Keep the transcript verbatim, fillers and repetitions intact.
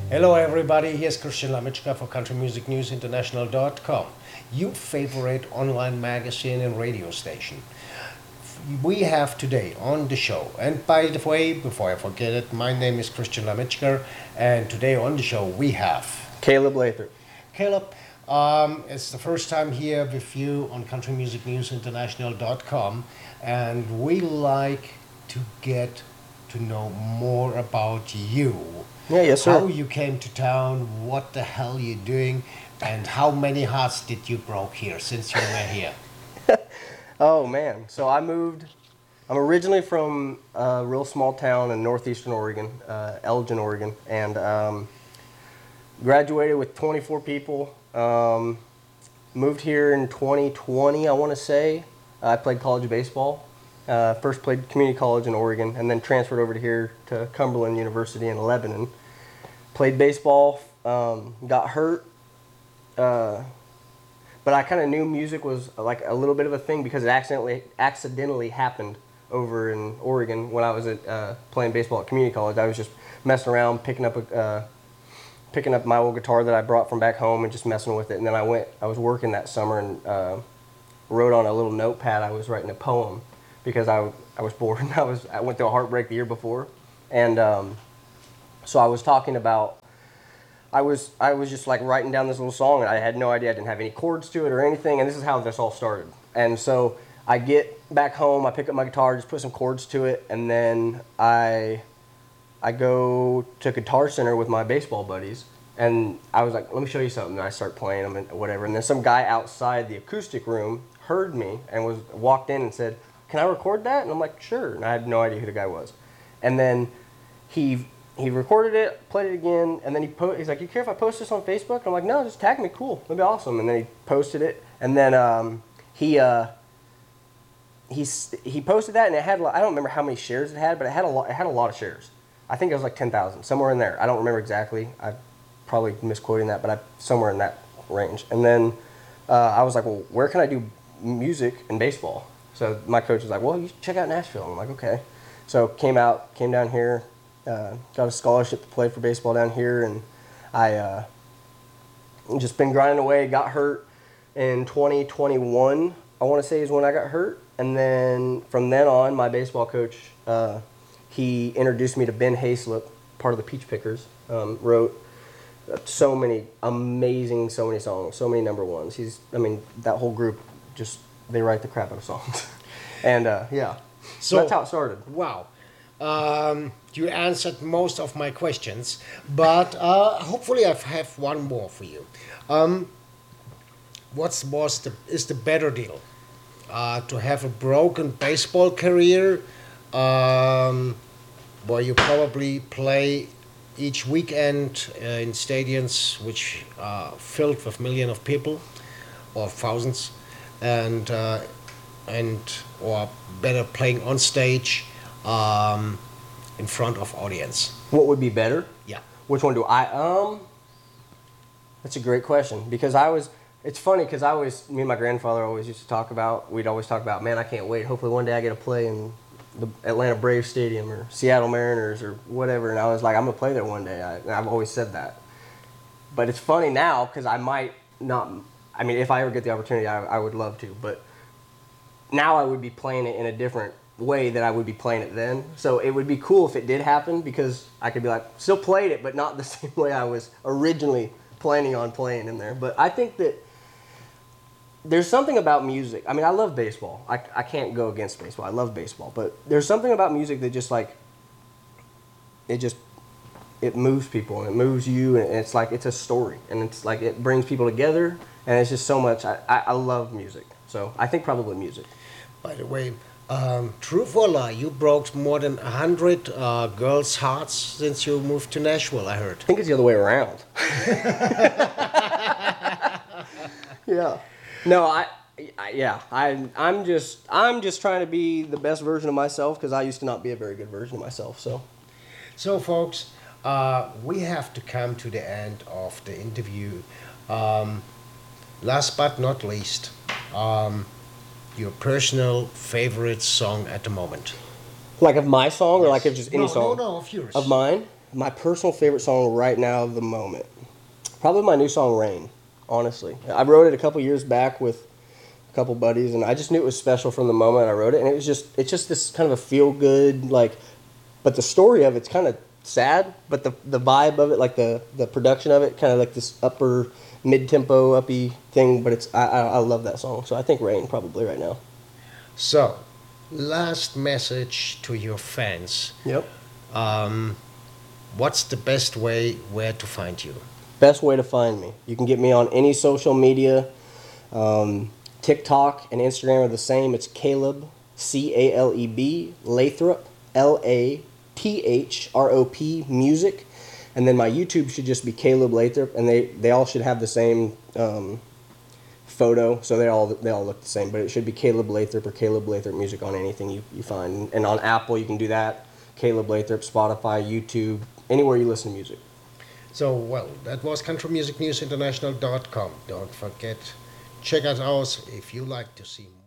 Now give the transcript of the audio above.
Hello everybody, here's Christian Lamichka for country music news international dot com, your favorite online magazine and radio station. We have today on the show, and by the way, before I forget it, my name is Christian Lamichka, and today on the show we have Caleb Lathrop. Caleb. Um, it's the first time here with you on country music news international dot com, and we like to get to know more about you. Yeah, yes, sir. How you came to town, what the hell you doing, and how many hearts did you broke here since you were here? Oh, man. So I moved, I'm originally from a real small town in northeastern Oregon, uh, Elgin, Oregon, and um, graduated with twenty-four people. Um, moved here in twenty twenty, I want to say. I played college baseball. Uh, first played community college in Oregon, and then transferred over to here to Cumberland University in Lebanon. Played baseball, um, got hurt, uh, but I kind of knew music was like a little bit of a thing because it accidentally accidentally happened over in Oregon when I was at, uh, playing baseball at community college. I was just messing around, picking up a, uh, picking up my old guitar that I brought from back home and just messing with it. And then I went, I was working that summer and uh, wrote on a little notepad. I was writing a poem. Because I, I was bored. I was I went through a heartbreak the year before, and um, so I was talking about I was I was just like writing down this little song, and I had no idea. I didn't have any chords to it or anything, and this is how this all started. And so I get back home, I pick up my guitar, just put some chords to it, and then I I go to Guitar Center with my baseball buddies, and I was like, let me show you something. And I start playing them and whatever, and then some guy outside the acoustic room heard me and was walked in and said, can I record that? And I'm like, sure. And I had no idea who the guy was. And then he he recorded it, played it again, and then he po- he's like, you care if I post this on Facebook? And I'm like, no, just tag me, cool, that'd be awesome. And then he posted it, and then um, he uh, he he posted that, and it had, I don't remember how many shares it had, but it had a lot. It had a lot of shares. I think it was like ten thousand, somewhere in there. I don't remember exactly. I'm probably misquoting that, but I somewhere in that range. And then uh, I was like, well, where can I do music and baseball? So my coach was like, well, you should check out Nashville. I'm like, okay. So came out, came down here, uh, got a scholarship to play for baseball down here, and I uh, just been grinding away. Got hurt in twenty twenty-one, I want to say is when I got hurt. And then from then on, my baseball coach, uh, he introduced me to Ben Hayslip, part of the Peach Pickers, um, wrote so many amazing, so many songs, so many number ones. He's, I mean, that whole group just, they write the crap out of songs. And uh, yeah, so, so that's how it started. Wow. Um, you answered most of my questions, but uh, hopefully I have one more for you. Um, what's was the, is the better deal? Uh, to have a broken baseball career um, where you probably play each weekend uh, in stadiums which are filled with millions of people or thousands, and uh, and or better playing on stage um, in front of audience. What would be better? Yeah. Which one do I um? That's a great question because I was. It's funny because I always, me and my grandfather always used to talk about. We'd always talk about, man, I can't wait. Hopefully one day I get to play in the Atlanta Braves Stadium or Seattle Mariners or whatever. And I was like, I'm gonna play there one day. I, and I've always said that. But it's funny now because I might not. I mean, if I ever get the opportunity, I, I would love to. But now I would be playing it in a different way that I would be playing it then. So it would be cool if it did happen because I could be like, still played it, but not the same way I was originally planning on playing in there. But I think that there's something about music. I mean, I love baseball. I, I can't go against baseball. I love baseball. But there's something about music that just like, it just, it moves people and it moves you and it's like, it's a story. And it's like, it brings people together and it's just so much. I, I, I love music. So I think probably music. By the way, um, truth or lie, you broke more than a hundred uh, girls' hearts since you moved to Nashville, I heard. I think it's the other way around. Yeah. No, I, I yeah, I, I'm just, I'm just trying to be the best version of myself because I used to not be a very good version of myself. So, so folks, uh, we have to come to the end of the interview. Um, last but not least, um, your personal favorite song at the moment. Like of my song or like of just any no, song? No, no, of yours. Of mine? my personal favorite song right now, of the moment, probably my new song "Rain." Honestly, I wrote it a couple years back with a couple buddies, and I just knew it was special from the moment I wrote it. And it was just it's just this kind of a feel good like, but the story of it's kind of sad, but the the vibe of it, like the the production of it, kind of like this upper mid tempo uppy thing. But it's I, I I love that song, so I think "Rain" probably right now. So, last message to your fans. Yep. Um, what's the best way where to find you? Best way to find me. You can get me on any social media. Um, TikTok and Instagram are the same. It's Caleb, C A L E B, Lathrop, L A T H R O P, music. And then my YouTube should just be Caleb Lathrop, and they, they all should have the same um, photo, so they all they all look the same. But it should be Caleb Lathrop or Caleb Lathrop Music on anything you, you find. And on Apple, you can do that. Caleb Lathrop, Spotify, YouTube, anywhere you listen to music. So, well, that was country music news international dot com. Don't forget, check us out if you like to see more.